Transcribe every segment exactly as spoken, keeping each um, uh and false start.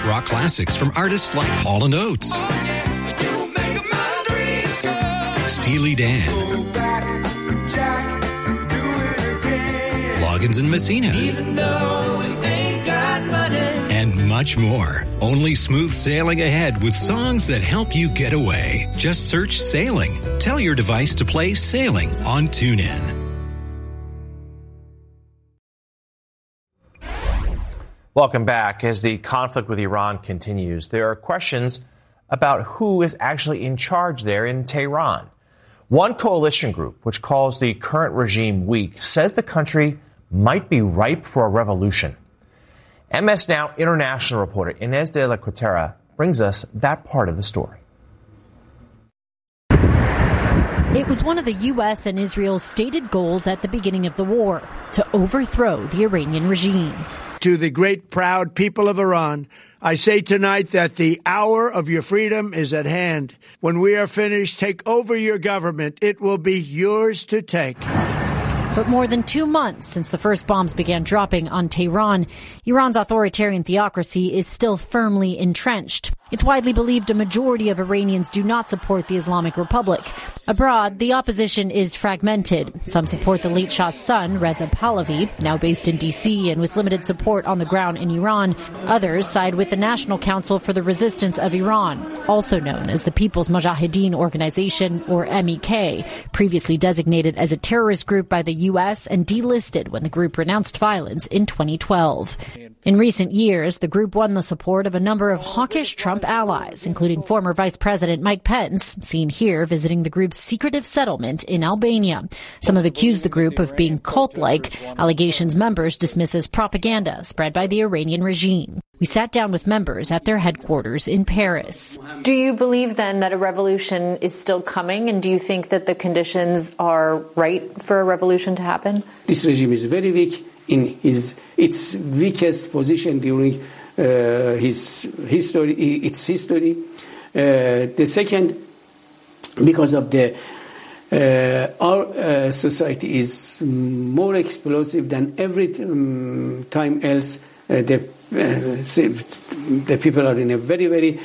rock classics from artists like Hall and Oates, Steely Dan, Loggins and Messina, and much more. Only smooth sailing ahead with songs that help you get away. Just search Sailing. Tell your device to play Sailing on TuneIn. Welcome back. As the conflict with Iran continues, there are questions about who is actually in charge there in Tehran. One coalition group, which calls the current regime weak, says the country might be ripe for a revolution. M S Now international reporter Inez de la Cuetara brings us that part of the story. It was one of the U S and Israel's stated goals at the beginning of the war, to overthrow the Iranian regime. To the great, proud people of Iran, I say tonight that the hour of your freedom is at hand. When we are finished, take over your government. It will be yours to take. But more than two months since the first bombs began dropping on Tehran, Iran's authoritarian theocracy is still firmly entrenched. It's widely believed a majority of Iranians do not support the Islamic Republic. Abroad, the opposition is fragmented. Some support the late Shah's son, Reza Pahlavi, now based in D C and with limited support on the ground in Iran. Others side with the National Council for the Resistance of Iran, also known as the People's Mujahideen Organization, or M E K, previously designated as a terrorist group by the U S and delisted when the group renounced violence in twenty twelve. In recent years, the group won the support of a number of hawkish Trump allies, including former Vice President Mike Pence, seen here visiting the group's secretive settlement in Albania. Some have accused the group of being cult-like, allegations members dismiss as propaganda spread by the Iranian regime. We sat down with members at their headquarters in Paris. Do you believe then that a revolution is still coming, and do you think that the conditions are right for a revolution to happen? This regime is very weak in his its weakest position during uh, his history, its history. Uh, the second, because of the uh, our uh, society is more explosive than every um, time else. Uh, the uh, the people are in a very very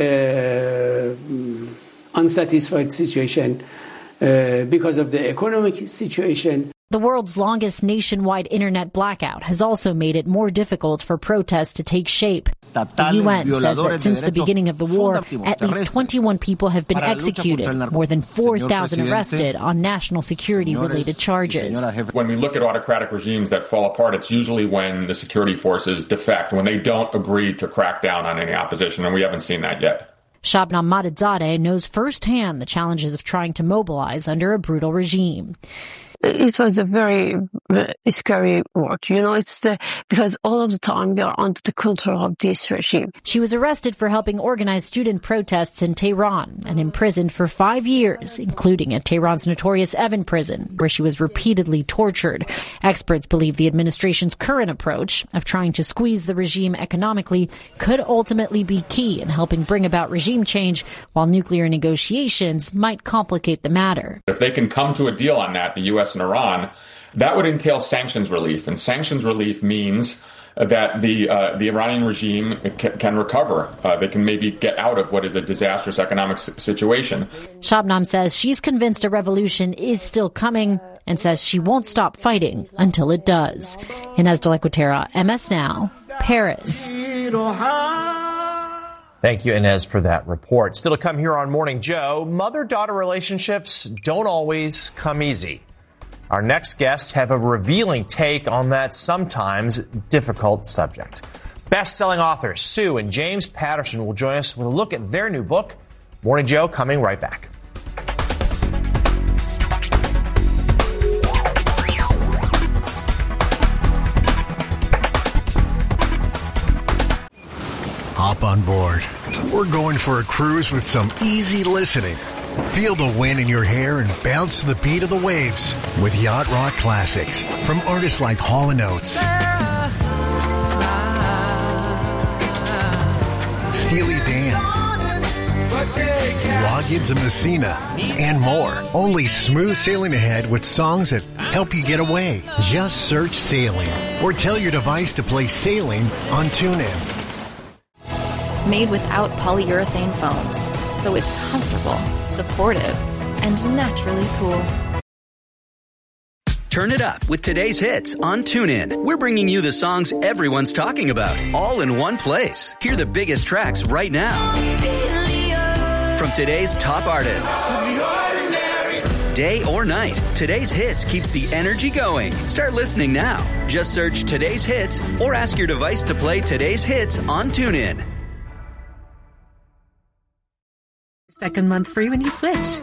uh, unsatisfied situation uh, because of the economic situation. The world's longest nationwide internet blackout has also made it more difficult for protests to take shape. The U N says that since the beginning of the war, at least twenty-one people have been executed, more than four thousand arrested on national security-related charges. When we look at autocratic regimes that fall apart, it's usually when the security forces defect, when they don't agree to crack down on any opposition, and we haven't seen that yet. Shabnam Madadzadeh knows firsthand the challenges of trying to mobilize under a brutal regime. It was a very uh, scary work, you know, it's the, because all of the time we are under the control of this regime. She was arrested for helping organize student protests in Tehran and imprisoned for five years, including at Tehran's notorious Evin prison, where she was repeatedly tortured. Experts believe the administration's current approach of trying to squeeze the regime economically could ultimately be key in helping bring about regime change, while nuclear negotiations might complicate the matter. If they can come to a deal on that, the U S and Iran, that would entail sanctions relief. And sanctions relief means that the uh, the Iranian regime can, can recover. Uh, they can maybe get out of what is a disastrous economic situation. Shabnam says she's convinced a revolution is still coming and says she won't stop fighting until it does. Inez de la Cuetara, M S Now, Paris. Thank you, Inez, for that report. Still to come here on Morning Joe, mother-daughter relationships don't always come easy. Our next guests have a revealing take on that sometimes difficult subject. Best-selling authors Sue and James Patterson will join us with a look at their new book. Morning Joe coming right back. Hop on board. We're going for a cruise with some easy listening. Feel the wind in your hair and bounce to the beat of the waves with Yacht Rock Classics from artists like Hall and Oates, Steely Dan, Loggins and Messina, and more. Only smooth sailing ahead with songs that help you get away. Just search Sailing or tell your device to play Sailing on TuneIn. made without polyurethane foams, so it's comfortable, supportive, and naturally cool. Turn it up with today's hits on TuneIn. We're bringing you the songs everyone's talking about, all in one place. Hear the biggest tracks right now from today's top artists. Day or night, today's hits keeps the energy going. Start listening now. Just search today's hits or ask your device to play today's hits on TuneIn. Second month free when you switch.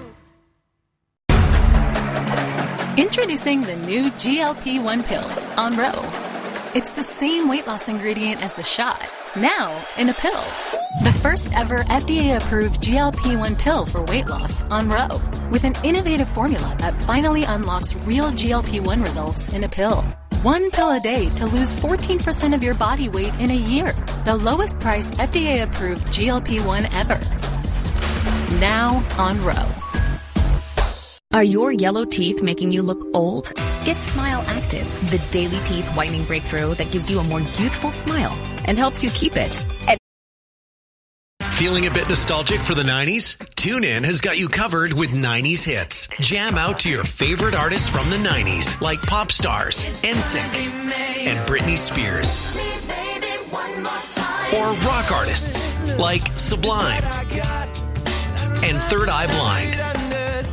Introducing the new G L P one pill, Onro. It's the same weight loss ingredient as the shot, now in a pill. The first ever F D A-approved G L P one pill for weight loss, Onro, with an innovative formula that finally unlocks real G L P one results in a pill. One pill a day to lose fourteen percent of your body weight in a year. The lowest price F D A-approved G L P one ever. Now Onro. Are your yellow teeth making you look old? Get Smile Actives, the daily teeth whitening breakthrough that gives you a more youthful smile and helps you keep it. At- Feeling a bit nostalgic for the nineties? TuneIn has got you covered with nineties hits. Jam out to your favorite artists from the nineties, like pop stars, N Sync, and Britney Spears. Or rock artists, like Sublime and Third Eye Blind.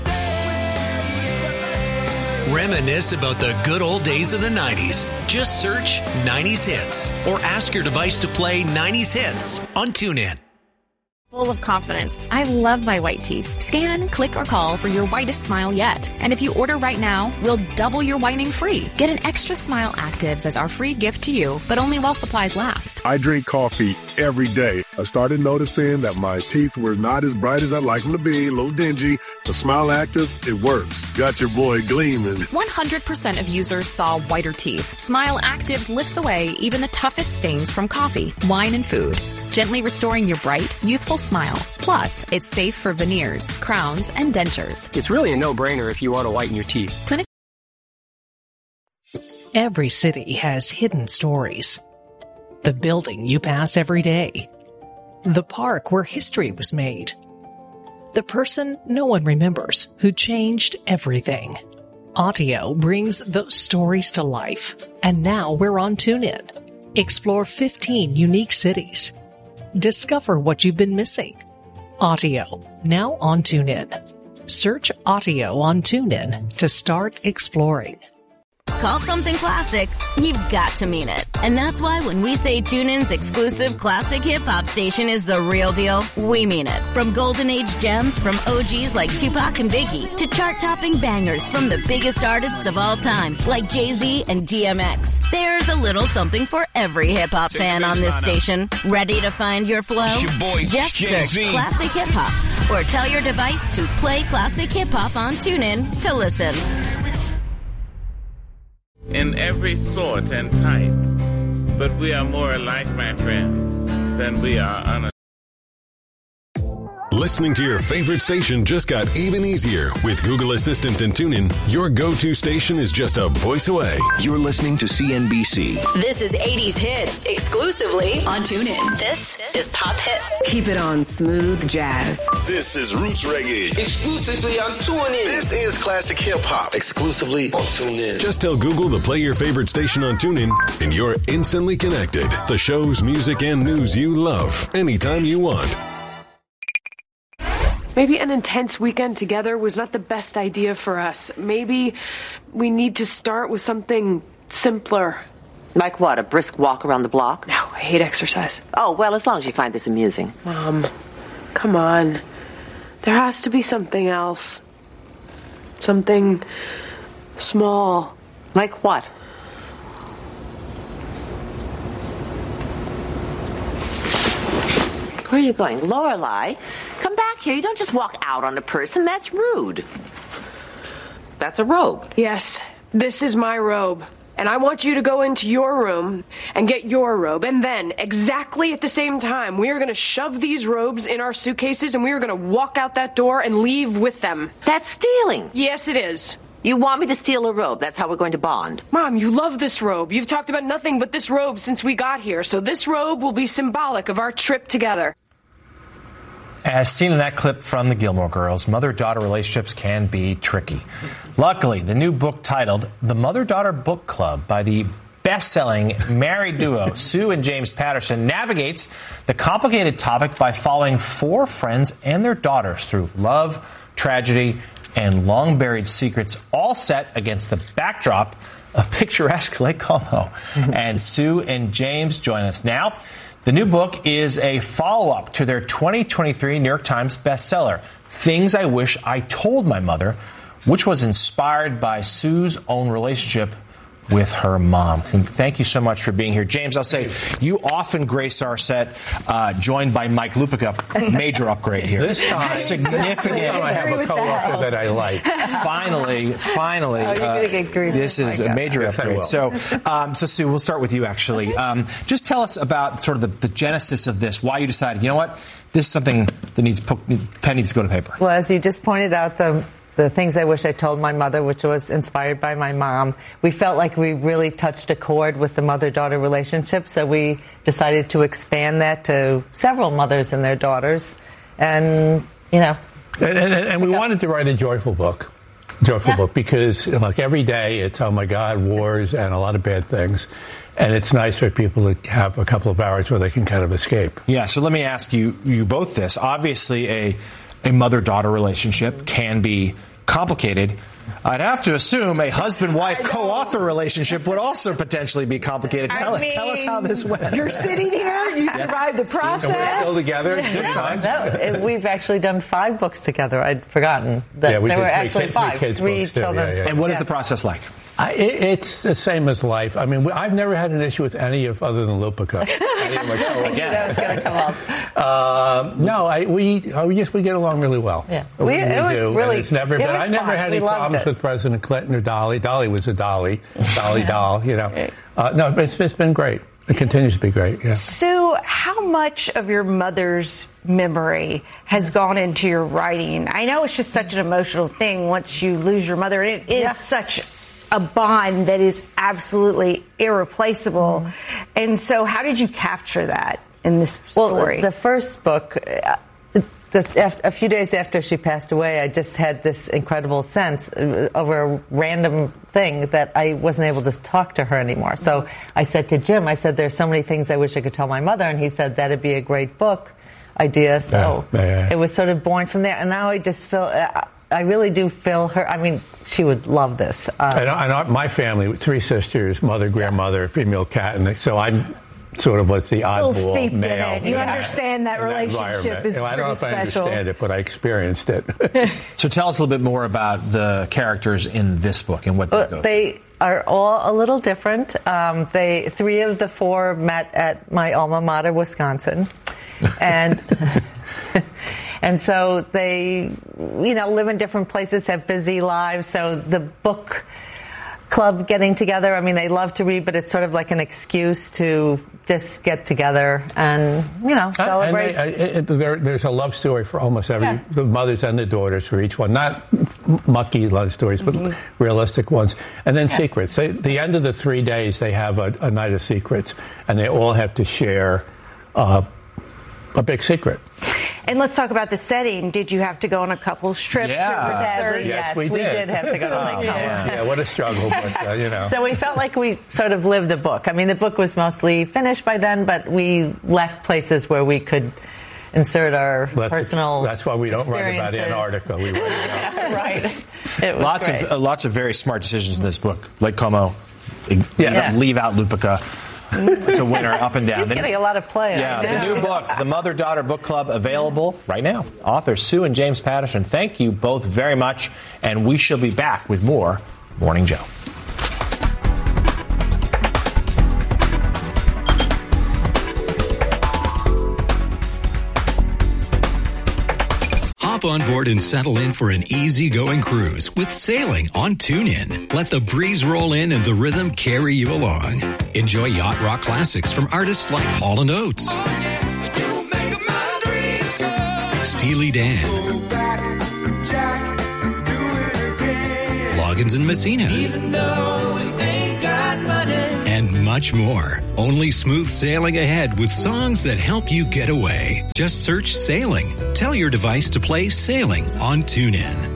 Reminisce about the good old days of the nineties. Just search nineties hits or ask your device to play nineties hits on TuneIn. Full of confidence. I love my white teeth. Scan, click, or call for your whitest smile yet. And if you order right now, we'll double your whitening free. Get an extra Smile Actives as our free gift to you, but only while supplies last. I drink coffee every day. I started noticing that my teeth were not as bright as I'd like them to be, a little dingy. The Smile Active, it works. Got your boy gleaming. one hundred percent of users saw whiter teeth. Smile Actives lifts away even the toughest stains from coffee, wine, and food, gently restoring your bright, youthful smile. Plus, it's safe for veneers, crowns, and dentures. It's really a no-brainer if you want to whiten your teeth. Clinic. Every city has hidden stories. The building you pass every day. The park where history was made. The person no one remembers who changed everything. Audio brings those stories to life. And now we're on TuneIn. Explore fifteen unique cities. Discover what you've been missing. Audio, now on TuneIn. Search Audio on TuneIn to start exploring. Call something classic, you've got to mean it. And that's why when we say TuneIn's exclusive classic hip-hop station is the real deal, we mean it. From golden age gems from O Gs like Tupac and Biggie to chart-topping bangers from the biggest artists of all time like Jay-Z and D M X. There's a little something for every hip-hop fan on this station. Ready to find your flow? Your boy, Just Jay-Z. search Classic Hip-Hop or tell your device to play Classic Hip-Hop on TuneIn to listen. In every sort and type, but we are more alike, my friends, than we are unalike. Listening to your favorite station just got even easier. With Google Assistant and TuneIn, your go-to station is just a voice away. You're listening to C N B C. This is eighties hits, exclusively on TuneIn. This is Pop Hits. Keep it on Smooth Jazz. This is Roots Reggae. Exclusively on TuneIn. This is Classic Hip Hop. Exclusively on TuneIn. Just tell Google to play your favorite station on TuneIn, and you're instantly connected. The shows, music, and news you love, anytime you want. Maybe an intense weekend together was not the best idea for us. Maybe we need to start with something simpler. Like what, a brisk walk around the block? No, I hate exercise. Oh, well, as long as you find this amusing. Mom, come on. There has to be something else. Something small. Like what? Where are you going? Lorelei, come back here. You don't just walk out on a person. That's rude. That's a robe. Yes, this is my robe. And I want you to go into your room and get your robe. And then, exactly at the same time, we are going to shove these robes in our suitcases and we are going to walk out that door and leave with them. That's stealing. Yes, it is. You want me to steal a robe. That's how we're going to bond. Mom, you love this robe. You've talked about nothing but this robe since we got here. So this robe will be symbolic of our trip together. As seen in that clip from the Gilmore Girls, mother-daughter relationships can be tricky. Luckily, the new book titled The Mother-Daughter Book Club by the best-selling married duo Sue and James Patterson navigates the complicated topic by following four friends and their daughters through love, tragedy, and long-buried secrets, all set against the backdrop of picturesque Lake Como. And Sue and James join us now. The new book is a follow-up to their twenty twenty-three New York Times bestseller, Things I Wish I Told My Mother, which was inspired by Sue's own relationship with her mom. Thank you so much for being here. James, I'll say, you often grace our set, uh, joined by Mike Lupica. Major upgrade here. This time, significant. This time I have a co-author that. that I like. Finally, finally. Oh, you're uh, gonna get green. This is a major yes, upgrade. So, um, so Sue, we'll start with you, actually. Um, just tell us about sort of the, the genesis of this, why you decided, you know what, this is something that needs, pen needs to go to paper. Well, as you just pointed out, the The Things I Wish I Told My Mother, which was inspired by my mom. We felt like we really touched a chord with the mother-daughter relationship, so we decided to expand that to several mothers and their daughters. And, you know. And, and, and we wanted to write a joyful book. Joyful yeah. book, because, like, every day it's, oh, my God, wars and a lot of bad things. And it's nice for people to have a couple of hours where they can kind of escape. Yeah, so let me ask you, you both this. Obviously, a, a mother-daughter relationship can be complicated. I'd have to assume a husband-wife co-author relationship would also potentially be complicated. Tell, I mean, tell us how this went. You're sitting here, you survived the process. And we're still together. Yeah. No, we've actually done five books together. I'd forgotten that yeah, we there did were three, actually three five. Kids three books too. children's yeah, yeah. books. And what is yeah. the process like? I, it, it's the same as life. I mean, we, I've never had an issue with any of other than Lupica. That was going to come up. Uh, no, I, we oh, yes, we get along really well. Yeah, we, we, we it was do. really. And it's never it been. was I never fun. had we any problems it. with President Clinton or Dolly. Dolly was a Dolly, Dolly doll. You know, uh, no, but it's, it's been great. It continues to be great. Yeah. Sue, how much of your mother's memory has gone into your writing? I know it's just such an emotional thing once you lose your mother. It is yeah. such a bond that is absolutely irreplaceable. Mm-hmm. And so how did you capture that in this story? Well, the first book, uh, the, a few days after she passed away, I just had this incredible sense over a random thing that I wasn't able to talk to her anymore. So mm-hmm. I said to Jim, I said, there's so many things I wish I could tell my mother. And he said, that'd be a great book idea. So yeah, yeah, yeah. it was sort of born from there. And now I just feel... Uh, I really do feel her. I mean, she would love this. Uh, and, and my family, three sisters, mother, grandmother, yeah. female cat, and so I'm sort of was the oddball male. You understand that relationship is you know, I don't know if special. I understand it, but I experienced it. So tell us a little bit more about the characters in this book and what they well, go They through. are all a little different. Um, they three of the four met at my alma mater, Wisconsin, and. And so they, you know, live in different places, have busy lives. So the book club getting together, I mean, they love to read, but it's sort of like an excuse to just get together and, you know, celebrate. And they, it, there, there's a love story for almost every, yeah. the mothers and the daughters for each one. Not mucky love stories, but mm-hmm. realistic ones. And then yeah. secrets. They, the end of the three days, they have a, a night of secrets, and they all have to share uh, a big secret. And let's talk about the setting. Did you have to go on a couple's trip? Yeah. Sadly, yes, yes, we, we did. did have to go to Lake Como. Yeah. yeah, what a struggle, but, uh, you know. So we felt like we sort of lived the book. I mean, the book was mostly finished by then, but we left places where we could insert our that's personal That's why we don't write about Antarctica. We write about Right. It was lots great. of uh, lots of very smart decisions in this book. Lake Como, yeah. Yeah. leave out Lupica. It's a winner up and down. He's getting a lot of play. Yeah, the new book, The Mother-Daughter Book Club, available right now. Authors Sue and James Patterson, thank you both very much, and we shall be back with more Morning Joe. Hop on board and settle in for an easygoing cruise with sailing on TuneIn. Let the breeze roll in and the rhythm carry you along. Enjoy yacht rock classics from artists like Hall and Oates, Steely Dan, Loggins and Messina, and much more. Only smooth sailing ahead with songs that help you get away. Just search Sailing. Tell your device to play Sailing on TuneIn.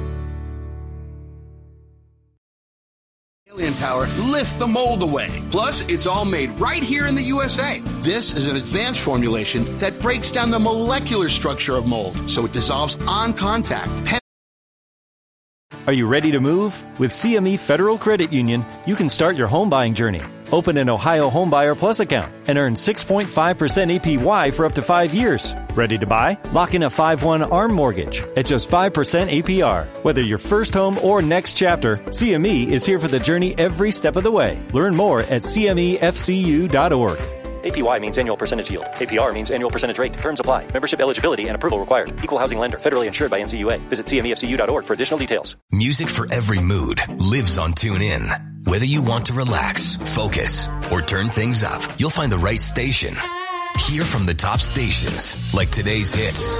Alien Power lift the mold away. Plus, it's all made right here in the U S A. This is an advanced formulation that breaks down the molecular structure of mold, so it dissolves on contact. Are you ready to move? With C M E Federal Credit Union, you can start your home buying journey. Open an Ohio Homebuyer Plus account and earn six point five percent A P Y for up to five years. Ready to buy? Lock in a five one ARM mortgage at just five percent A P R. Whether your first home or next chapter, C M E is here for the journey every step of the way. Learn more at C M E F C U dot org. A P Y means annual percentage yield. A P R means annual percentage rate. Terms apply. Membership eligibility and approval required. Equal housing lender. Federally insured by N C U A. Visit C M E F C U dot org for additional details. Music for every mood lives on TuneIn. Whether you want to relax, focus, or turn things up, you'll find the right station. Hear from the top stations like today's hits,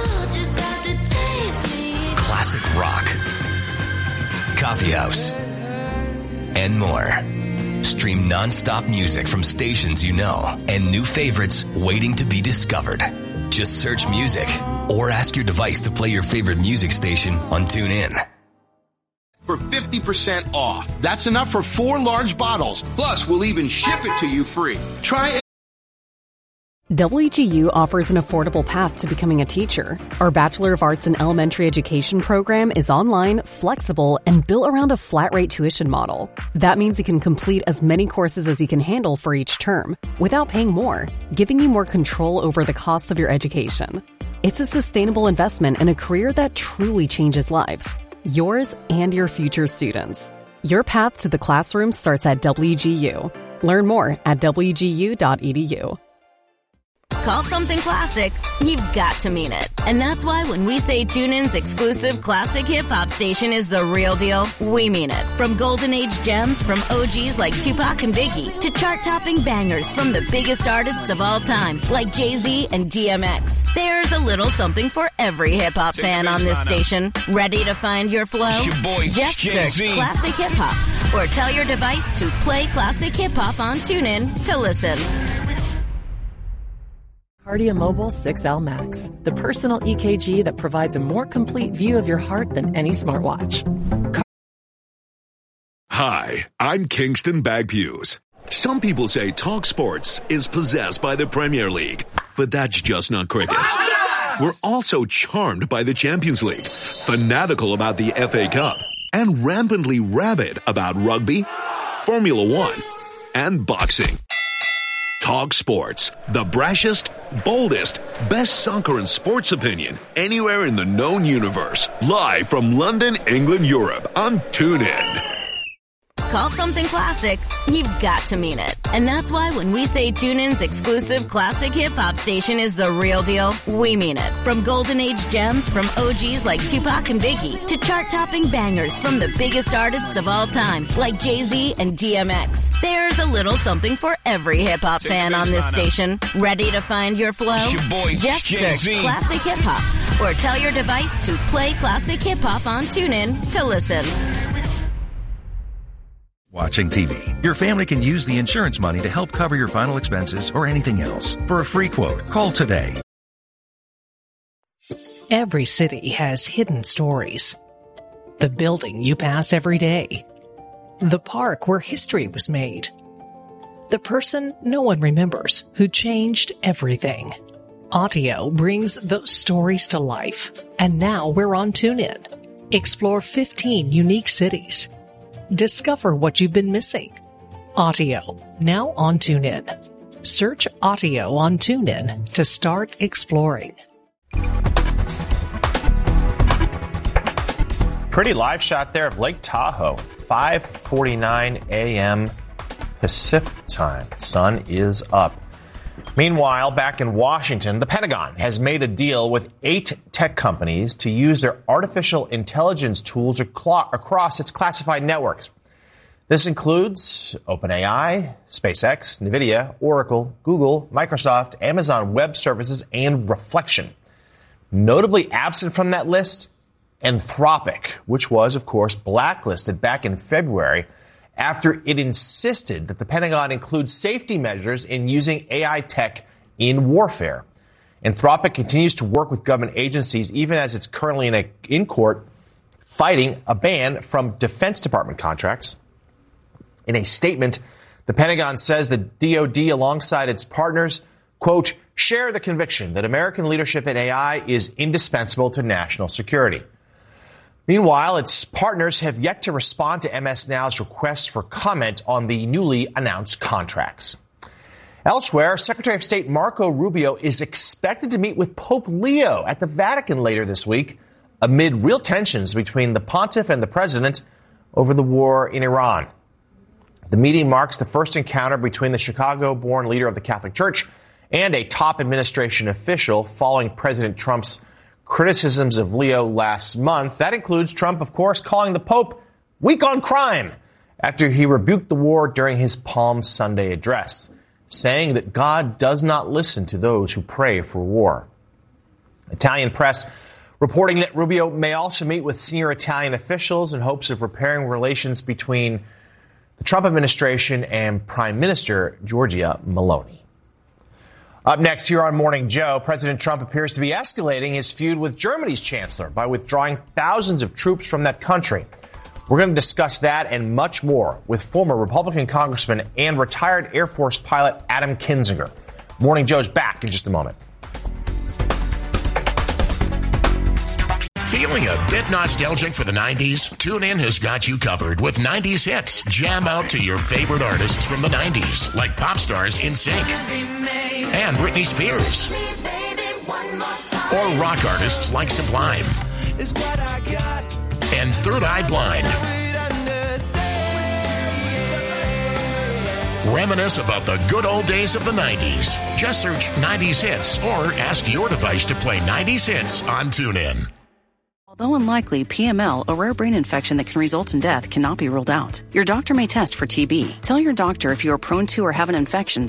classic rock, coffee house, and more. Stream non-stop music from stations you know and new favorites waiting to be discovered. Just search music or ask your device to play your favorite music station on TuneIn. For fifty percent off. That's enough for four large bottles. Plus, we'll even ship it to you free. Try it. W G U offers an affordable path to becoming a teacher. Our Bachelor of Arts in Elementary Education program is online, flexible, and built around a flat-rate tuition model. That means you can complete as many courses as you can handle for each term without paying more, giving you more control over the cost of your education. It's a sustainable investment in a career that truly changes lives, yours and your future students. Your path to the classroom starts at W G U. Learn more at W G U dot E D U. Call something classic, you've got to mean it. And that's why when we say TuneIn's exclusive classic hip-hop station is the real deal, we mean it. From golden age gems from O Gs like Tupac and Biggie to chart-topping bangers from the biggest artists of all time like Jay-Z and D M X. There's a little something for every hip-hop fan on this station. Ready to find your flow? Your boy, Just Jay-Z. search classic hip-hop or tell your device to play classic hip-hop on TuneIn to listen. Cardia Mobile six L Max, the personal E K G that provides a more complete view of your heart than any smartwatch. Car- Hi, I'm Kingston Bagpuse. Some people say Talk Sports is possessed by the Premier League, but that's just not cricket. We're also charmed by the Champions League, fanatical about the F A Cup, and rampantly rabid about rugby, Formula One, and boxing. Talk Sports, the brashest, boldest, best soccer and sports opinion anywhere in the known universe. Live from London, England, Europe on TuneIn. Call something classic, you've got to mean it. And that's why when we say TuneIn's exclusive classic hip-hop station is the real deal, we mean it. From golden age gems from O Gs like Tupac and Biggie to chart-topping bangers from the biggest artists of all time like Jay-Z and D M X. There's a little something for every hip-hop fan on this station. Ready to find your flow? Your boy, Just Jay-Z. search classic hip-hop or tell your device to play classic hip-hop on TuneIn to listen. Watching T V. Your family can use the insurance money to help cover your final expenses or anything else. For a free quote, call today. Every city has hidden stories. The building you pass every day. The park where history was made. The person no one remembers who changed everything. Audio brings those stories to life. And now we're on TuneIn. Explore fifteen unique cities. Discover what you've been missing. Audio, now on TuneIn. Search Audio on TuneIn to start exploring. Pretty live shot there of Lake Tahoe, five forty-nine a.m. Pacific time. Sun is up. Meanwhile, back in Washington, the Pentagon has made a deal with eight tech companies to use their artificial intelligence tools across its classified networks. This includes OpenAI, SpaceX, NVIDIA, Oracle, Google, Microsoft, Amazon Web Services, and Reflection. Notably absent from that list, Anthropic, which was, of course, blacklisted back in February after it insisted that the Pentagon include safety measures in using A I tech in warfare. Anthropic continues to work with government agencies, even as it's currently in, a, in court fighting a ban from Defense Department contracts. In a statement, the Pentagon says the D O D, alongside its partners, quote, share the conviction that American leadership in A I is indispensable to national security. Meanwhile, its partners have yet to respond to M S Now's request for comment on the newly announced contracts. Elsewhere, Secretary of State Marco Rubio is expected to meet with Pope Leo at the Vatican later this week, amid real tensions between the pontiff and the president over the war in Iran. The meeting marks the first encounter between the Chicago-born leader of the Catholic Church and a top administration official following President Trump's criticisms of Leo last month. That includes Trump, of course, calling the Pope weak on crime after he rebuked the war during his Palm Sunday address, saying that God does not listen to those who pray for war. Italian press reporting that Rubio may also meet with senior Italian officials in hopes of repairing relations between the Trump administration and Prime Minister Giorgia Meloni. Up next here on Morning Joe, President Trump appears to be escalating his feud with Germany's chancellor by withdrawing thousands of troops from that country. We're going to discuss that and much more with former Republican Congressman and retired Air Force pilot Adam Kinzinger. Morning Joe's back in just a moment. Feeling a bit nostalgic for the nineties? TuneIn has got you covered with nineties hits. Jam out to your favorite artists from the nineties, like pop stars NSYNC and Britney Spears, or rock artists like Sublime and Third Eye Blind. Reminisce about the good old days of the nineties. Just search nineties hits or ask your device to play nineties hits on TuneIn. Although unlikely, P M L, a rare brain infection that can result in death, cannot be ruled out. Your doctor may test for T B. Tell your doctor if you are prone to or have an infection.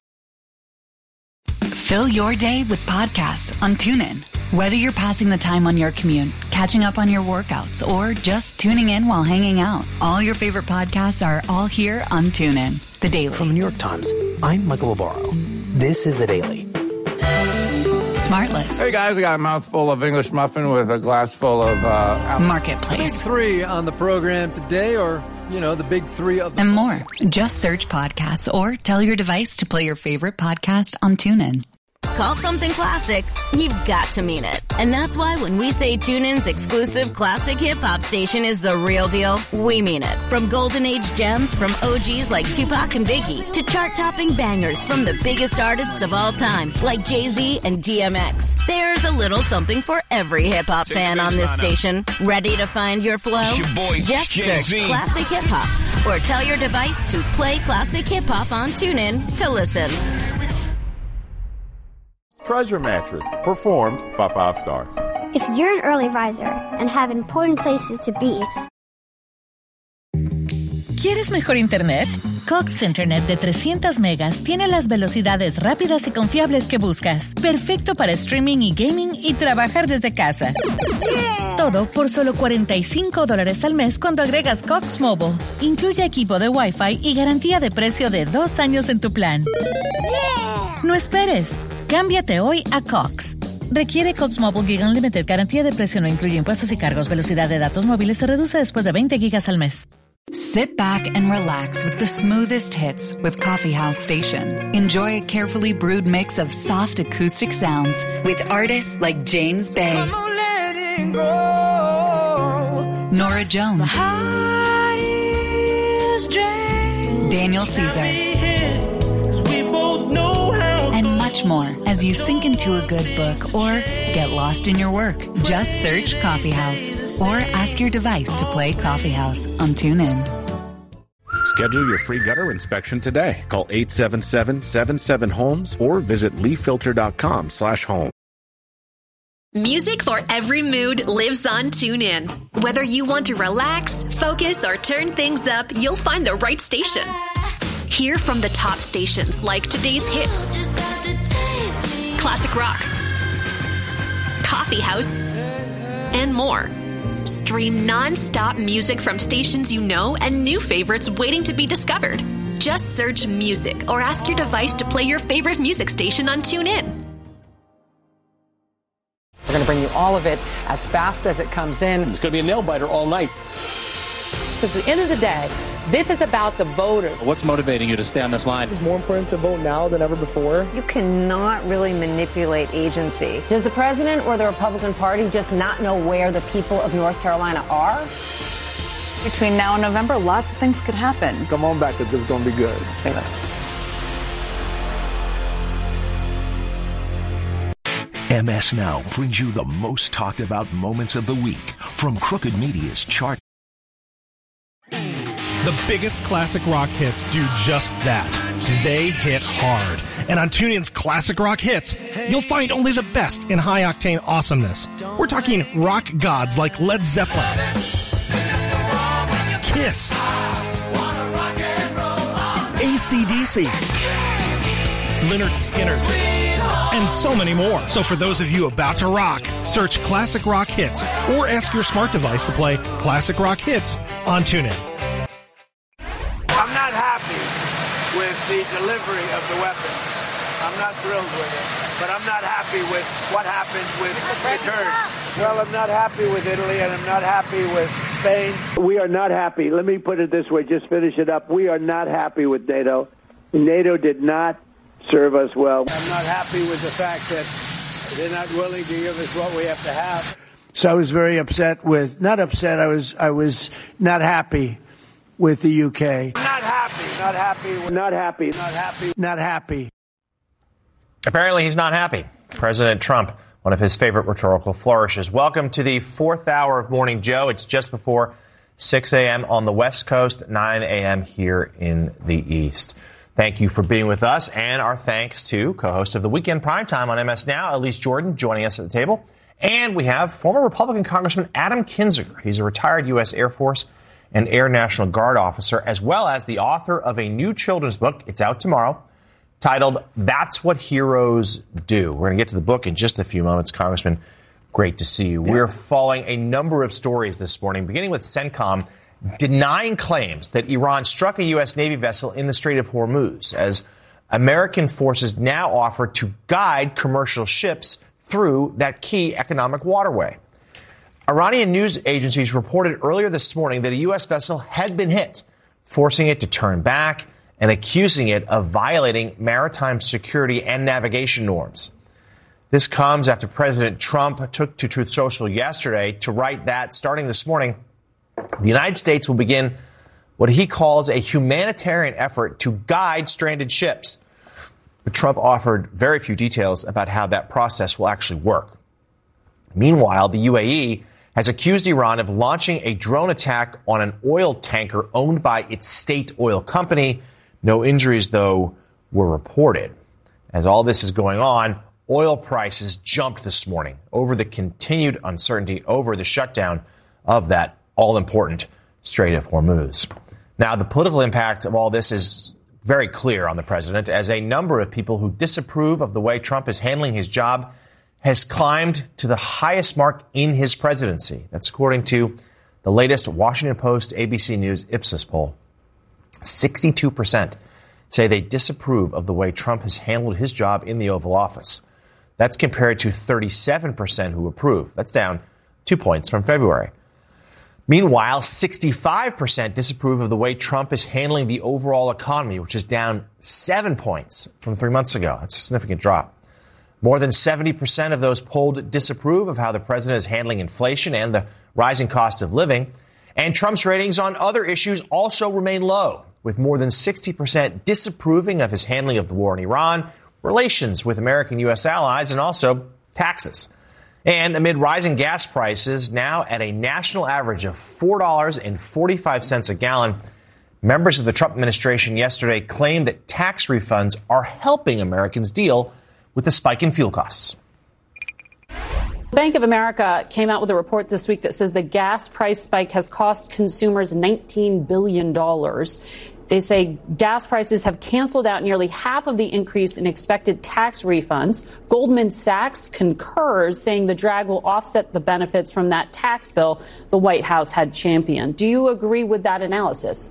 Fill your day with podcasts on TuneIn. Whether you're passing the time on your commute, catching up on your workouts, or just tuning in while hanging out, all your favorite podcasts are all here on TuneIn. The Daily. From the New York Times, I'm Michael Barbaro. This is The Daily. Smartless. Hey guys, I got a mouthful of English muffin with a glass full of uh, Marketplace. Big three on the program today, or, you know, the big three of the... And more. Just search podcasts or tell your device to play your favorite podcast on TuneIn. Call something classic, you've got to mean it. And that's why when we say TuneIn's exclusive classic hip-hop station is the real deal, we mean it. From golden age gems from O Gs like Tupac and Biggie to chart-topping bangers from the biggest artists of all time like Jay-Z and D M X. There's a little something for every hip-hop fan on this station. Ready to find your flow? Your boy, Just Jay-Z. search classic hip-hop or tell your device to play classic hip-hop on TuneIn to listen. Treasure Mattress, performed by five stars. If you're an early riser and have important places to be. ¿Quieres mejor internet? Cox Internet de trescientos megas tiene las velocidades rápidas y confiables que buscas. Perfecto para streaming y gaming y trabajar desde casa. Yeah. Todo por solo cuarenta y cinco dólares al mes cuando agregas Cox Mobile. Incluye equipo de Wi-Fi y garantía de precio de dos años en tu plan. Yeah. No esperes. Cámbiate hoy a Cox. Requiere Cox Mobile Gig Unlimited. Garantía de precio no incluye impuestos y cargos. Velocidad de datos móviles se reduce después de veinte gigas al mes. Sit back and relax with the smoothest hits with Coffee House Station. Enjoy a carefully brewed mix of soft acoustic sounds with artists like James Bay, Nora Jones, Daniel Caesar, and much more as you sink into a good book or get lost in your work. Just search Coffee House or ask your device to play Coffee House on TuneIn. Schedule your free gutter inspection today. Call eight seven seven, seven seven, homes or visit leafilter.com slash home. Music for every mood lives on TuneIn. Whether you want to relax, focus, or turn things up, you'll find the right station. Hear from the top stations like today's hits, classic rock, coffee house, and more. stream non-stop music from stations you know and new favorites waiting to be discovered. Just search music or ask your device to play your favorite music station on TuneIn. We're going to bring you all of it as fast as it comes in. It's going to be a nail-biter all night. At the end of the day, this is about the voters. What's motivating you to stay on this line? It's more important to vote now than ever before. You cannot really manipulate agency. Does the president or the Republican Party just not know where the people of North Carolina are? Between now and November, lots of things could happen. Come on back, it's just going to be good. Stay with us. M S Now brings you the most talked about moments of the week from Crooked Media's chart. The biggest classic rock hits do just that. They hit hard. And on TuneIn's Classic Rock Hits, you'll find only the best in high-octane awesomeness. We're talking rock gods like Led Zeppelin, Kiss, A C D C, Lynyrd Skynyrd, and so many more. So for those of you about to rock, search Classic Rock Hits or ask your smart device to play Classic Rock Hits on TuneIn. I'm not happy with the delivery of the weapon. I'm not thrilled with it. But I'm not happy with what happened with returns. Well, I'm not happy with Italy, and I'm not happy with Spain. We are not happy. Let me put it this way, just finish it up. We are not happy with NATO. NATO did not serve us well. I'm not happy with the fact that they're not willing to give us what we have to have. So I was very upset with, not upset, I was, I was not happy with the U K. Not happy. Not happy. With, not happy. Not happy. Not happy. Apparently he's not happy. President Trump, one of his favorite rhetorical flourishes. Welcome to the fourth hour of Morning Joe. It's just before six a.m. on the West Coast, nine a.m. here in the East. Thank you for being with us, and our thanks to co-host of the Weekend Primetime on M S Now, Elise Jordan, joining us at the table. And we have former Republican Congressman Adam Kinzinger. He's a retired U S Air Force and Air National Guard officer, as well as the author of a new children's book. It's out tomorrow, titled That's What Heroes Do. We're going to get to the book in just a few moments. Congressman, great to see you. Yeah. We're following a number of stories this morning, beginning with CENTCOM denying claims that Iran struck a U S Navy vessel in the Strait of Hormuz, as American forces now offer to guide commercial ships through that key economic waterway. Iranian news agencies reported earlier this morning that a U S vessel had been hit, forcing it to turn back and accusing it of violating maritime security and navigation norms. This comes after President Trump took to Truth Social yesterday to write that, starting this morning, the United States will begin what he calls a humanitarian effort to guide stranded ships. But Trump offered very few details about how that process will actually work. Meanwhile, the U A E has accused Iran of launching a drone attack on an oil tanker owned by its state oil company. No injuries, though, were reported. As all this is going on, oil prices jumped this morning over the continued uncertainty over the shutdown of that all-important Strait of Hormuz. Now, the political impact of all this is very clear on the president, as a number of people who disapprove of the way Trump is handling his job has climbed to the highest mark in his presidency. That's according to the latest Washington Post A B C News Ipsos poll. sixty-two percent say they disapprove of the way Trump has handled his job in the Oval Office. That's compared to thirty-seven percent who approve. That's down two points from February. Meanwhile, sixty-five percent disapprove of the way Trump is handling the overall economy, which is down seven points from three months ago. That's a significant drop. More than seventy percent of those polled disapprove of how the president is handling inflation and the rising cost of living. And Trump's ratings on other issues also remain low, with more than sixty percent disapproving of his handling of the war in Iran, relations with American U S allies, and also taxes. And amid rising gas prices, now at a national average of four dollars and forty-five cents a gallon, members of the Trump administration yesterday claimed that tax refunds are helping Americans deal with the spike in fuel costs. Bank of America came out with a report this week that says the gas price spike has cost consumers nineteen billion dollars. They say gas prices have canceled out nearly half of the increase in expected tax refunds. Goldman Sachs concurs, saying the drag will offset the benefits from that tax bill the White House had championed. Do you agree with that analysis?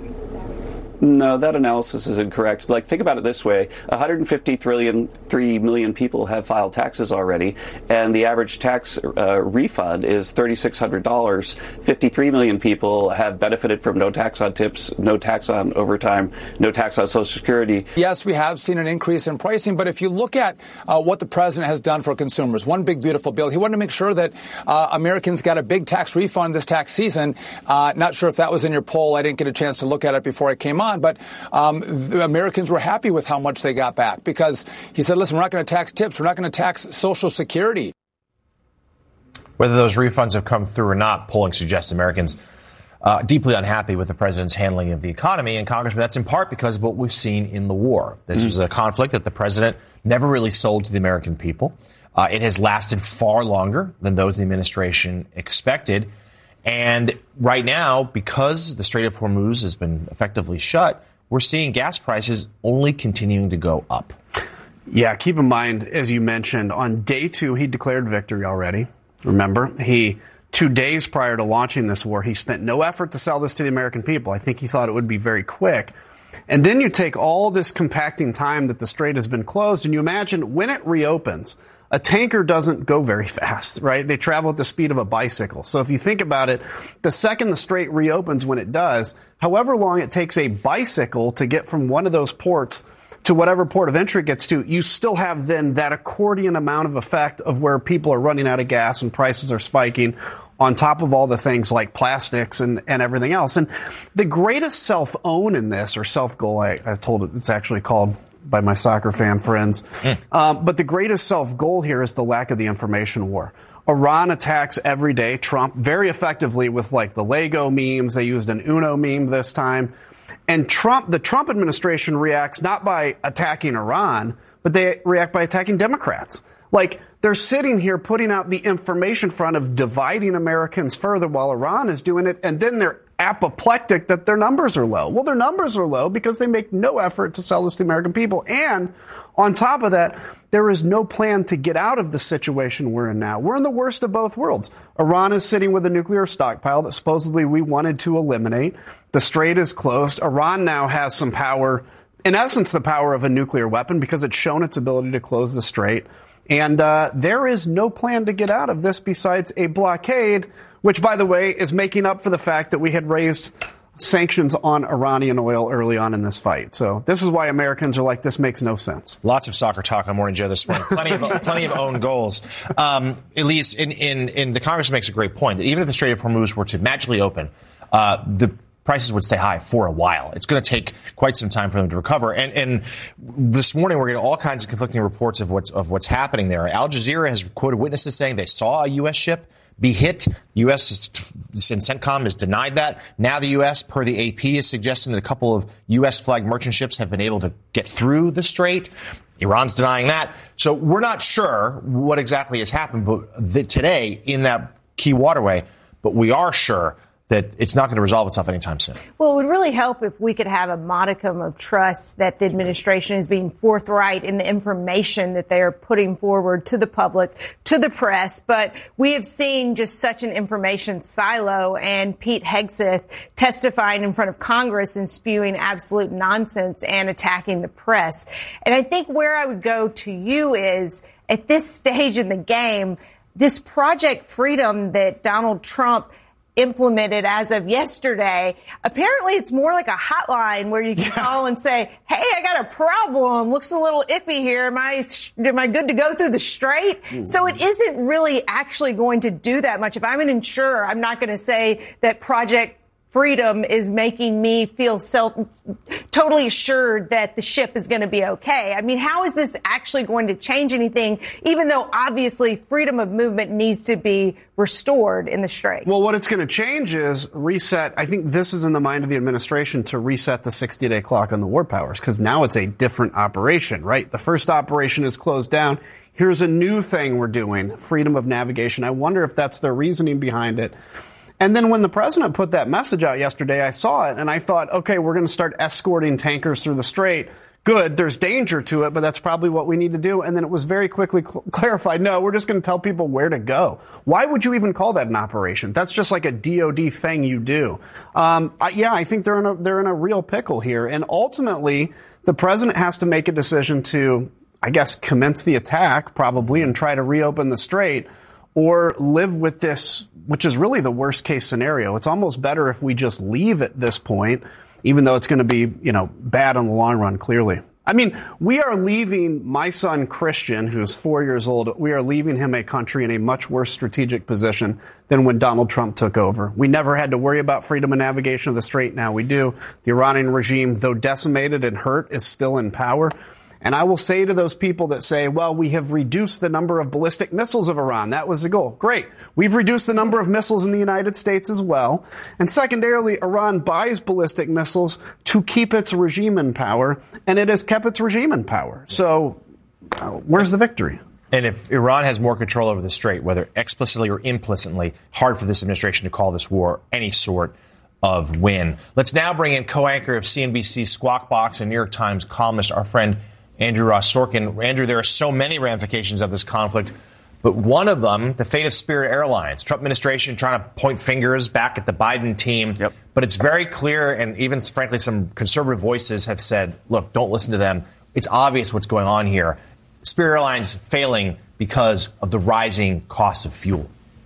No, that analysis is incorrect. Like, think about it this way. one hundred fifty-three million people have filed taxes already, and the average tax uh, refund is three thousand six hundred dollars. fifty-three million people have benefited from no tax on tips, no tax on overtime, no tax on Social Security. Yes, we have seen an increase in pricing, but if you look at uh, what the president has done for consumers, one big, beautiful bill, he wanted to make sure that uh, Americans got a big tax refund this tax season. Uh, not sure if that was in your poll. I didn't get a chance to look at it before I came on. But um, the Americans were happy with how much they got back because he said, listen, we're not going to tax tips. We're not going to tax Social Security. Whether those refunds have come through or not, polling suggests Americans uh, deeply unhappy with the president's handling of the economy. And, Congressman, that's in part because of what we've seen in the war. This mm-hmm. was a conflict that the president never really sold to the American people. Uh, it has lasted far longer than those in the administration expected. And right now, because the Strait of Hormuz has been effectively shut, we're seeing gas prices only continuing to go up. Yeah, keep in mind, as you mentioned, on day two, he declared victory already. Remember, he two days prior to launching this war, he spent no effort to sell this to the American people. I think he thought it would be very quick. And then you take all this compacting time that the Strait has been closed, and you imagine when it reopens, a tanker doesn't go very fast, right? They travel at the speed of a bicycle. So if you think about it, the second the strait reopens, when it does, however long it takes a bicycle to get from one of those ports to whatever port of entry it gets to, you still have then that accordion amount of effect of where people are running out of gas and prices are spiking on top of all the things like plastics and, and everything else. And the greatest self-own in this, or self-goal, I, I told it, it's actually called by my soccer fan friends. Mm. Um, but the greatest self-goal here is the lack of the information war. Iran attacks every day Trump very effectively with like the Lego memes. They used an Uno meme this time. And Trump, the Trump administration reacts not by attacking Iran, but they react by attacking Democrats. Like, they're sitting here putting out the information front of dividing Americans further while Iran is doing it, and then they're apoplectic that their numbers are low. Well, their numbers are low because they make no effort to sell this to the American people. And on top of that, there is no plan to get out of the situation we're in now. We're in the worst of both worlds. Iran is sitting with a nuclear stockpile that supposedly we wanted to eliminate. The Strait is closed. Iran now has some power, in essence, the power of a nuclear weapon because it's shown its ability to close the Strait. And uh, there is no plan to get out of this besides a blockade, which, by the way, is making up for the fact that we had raised sanctions on Iranian oil early on in this fight. So this is why Americans are like, this makes no sense. Lots of soccer talk on Morning Joe this morning. Plenty of plenty of own goals. Um, at least in, in, in the Congress makes a great point that even if the Strait of Hormuz were to magically open, uh, the prices would stay high for a while. It's going to take quite some time for them to recover. And, and this morning, we're getting all kinds of conflicting reports of what's of what's happening there. Al Jazeera has quoted witnesses saying they saw a U S ship be hit. U S is, and CENTCOM has denied that. Now the U S, per the A P, is suggesting that a couple of U S-flagged merchant ships have been able to get through the Strait. Iran's denying that. So we're not sure what exactly has happened but the, today in that key waterway, but we are sure that it's not going to resolve itself anytime soon. Well, it would really help if we could have a modicum of trust that the administration is being forthright in the information that they are putting forward to the public, to the press. But we have seen just such an information silo, and Pete Hegseth testifying in front of Congress and spewing absolute nonsense and attacking the press. And I think where I would go to you is, at this stage in the game, this Project Freedom that Donald Trump implemented as of yesterday, apparently it's more like a hotline where you can call and say, hey, I got a problem. Looks a little iffy here. Am I, am I good to go through the Strait? Mm-hmm. So it isn't really actually going to do that much. If I'm an insurer, I'm not going to say that Project Freedom is making me feel self totally assured that the ship is going to be okay. I mean, how is this actually going to change anything, even though obviously freedom of movement needs to be restored in the Strait? Well, what it's going to change is reset. I think this is in the mind of the administration to reset the sixty-day clock on the war powers, because now it's a different operation, right? The first operation is closed down. Here's a new thing we're doing, freedom of navigation. I wonder if that's their reasoning behind it. And then when the president put that message out yesterday, I saw it and I thought, okay, we're going to start escorting tankers through the strait. Good, there's danger to it, but that's probably what we need to do. And then it was very quickly cl- clarified, no, we're just going to tell people where to go. Why would you even call that an operation? That's just like a D O D thing you do. Um, I, yeah, I think they're in a, they're in a real pickle here. And ultimately, the president has to make a decision to, I guess, commence the attack probably and try to reopen the strait, or live with this, which is really the worst case scenario. It's almost better if we just leave at this point, even though it's going to be, you know, bad in the long run, clearly. I mean, we are leaving my son Christian, who's four years old, we are leaving him a country in a much worse strategic position than when Donald Trump took over. We never had to worry about freedom of navigation of the strait. Now we do. The Iranian regime, though decimated and hurt, is still in power. And I will say to those people that say, well, we have reduced the number of ballistic missiles of Iran. That was the goal. Great. We've reduced the number of missiles in the United States as well. And secondarily, Iran buys ballistic missiles to keep its regime in power, and it has kept its regime in power. So uh, where's the victory? And if Iran has more control over the strait, whether explicitly or implicitly, hard for this administration to call this war any sort of win. Let's now bring in co-anchor of C N B C Squawk Box and New York Times columnist, our friend Andrew Ross Sorkin. Andrew, there are so many ramifications of this conflict, but one of them, the fate of Spirit Airlines. Trump administration trying to point fingers back at the Biden team. Yep. But it's very clear, and even, frankly, some conservative voices have said, look, don't listen to them. It's obvious what's going on here. Spirit Airlines failing because of the rising cost of fuel.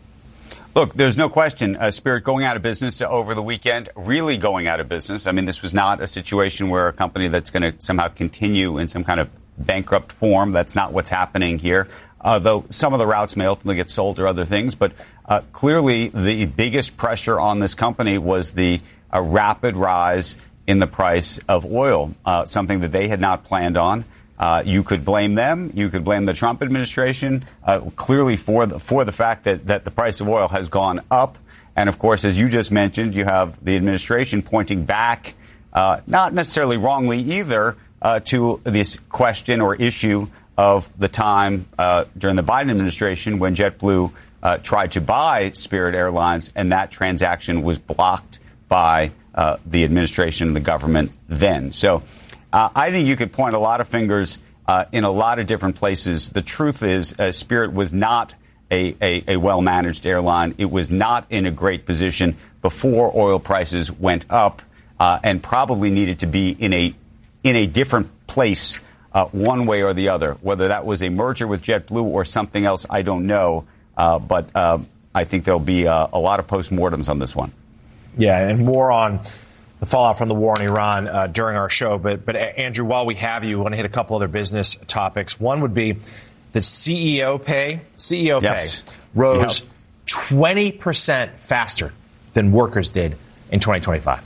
Look, there's no question. Uh, Spirit going out of business over the weekend, really going out of business. I mean, this was not a situation where a company that's going to somehow continue in some kind of bankrupt form. That's not what's happening here. Uh, though some of the routes may ultimately get sold or other things. But uh, clearly the biggest pressure on this company was the uh, rapid rise in the price of oil, uh, something that they had not planned on. Uh, you could blame them. You could blame the Trump administration, uh, clearly for the, for the fact that, that the price of oil has gone up. And, of course, as you just mentioned, you have the administration pointing back, uh, not necessarily wrongly either, uh, to this question or issue of the time uh, during the Biden administration when JetBlue uh, tried to buy Spirit Airlines, and that transaction was blocked by uh, the administration and the government then. So Uh, I think you could point a lot of fingers uh, in a lot of different places. The truth is uh, Spirit was not a, a, a well-managed airline. It was not in a great position before oil prices went up uh, and probably needed to be in a in a different place uh, one way or the other. Whether that was a merger with JetBlue or something else, I don't know. Uh, but uh, I think there'll be uh, a lot of postmortems on this one. Yeah, and more on the fallout from the war in Iran uh, during our show. But, but Andrew, while we have you, we want to hit a couple other business topics. One would be the C E O pay. C E O yes. pay rose yep. twenty percent faster than workers did in twenty twenty-five.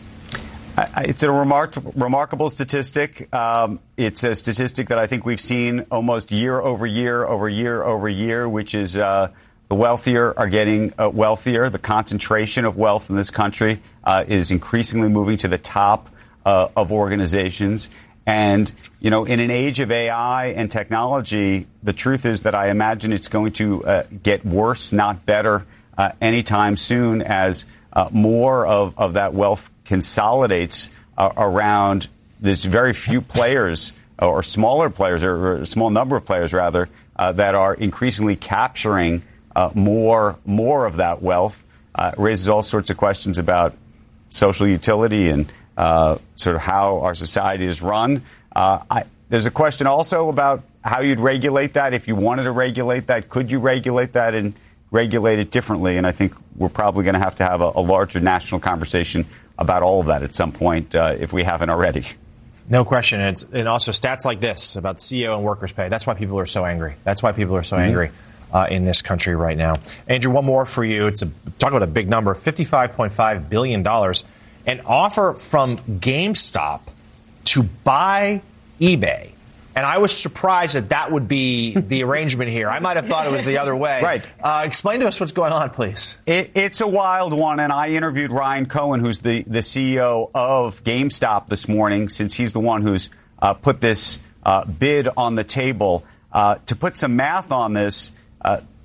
It's a remark- remarkable statistic. Um, it's a statistic that I think we've seen almost year over year over year over year, which is uh, the wealthier are getting uh, wealthier. The concentration of wealth in this country uh, is increasingly moving to the top uh, of organizations. And, you know, in an age of A I and technology, the truth is that I imagine it's going to uh, get worse, not better, uh, anytime soon as uh, more of, of that wealth consolidates uh, around this very few players or smaller players or a small number of players, rather, uh, that are increasingly capturing uh, more more of that wealth. Uh, raises all sorts of questions about social utility and uh, sort of how our society is run. Uh, I, there's a question also about how you'd regulate that. If you wanted to regulate that, could you regulate that and regulate it differently? And I think we're probably going to have to have a, a larger national conversation about all of that at some point, uh, if we haven't already. No question. And, it's, and also stats like this about C E O and workers' pay. That's why people are so angry. That's why people are so mm-hmm. angry uh, in this country right now. Andrew, one more for you. It's a, talk about a big number, fifty-five point five billion dollars. An offer from GameStop to buy eBay. And I was surprised that that would be the arrangement here. I might have thought it was the other way. Right. Uh, explain to us what's going on, please. It, it's a wild one, and I interviewed Ryan Cohen, who's the, the C E O of GameStop this morning, since he's the one who's uh, put this uh, bid on the table. Uh, to put some math on this, uh,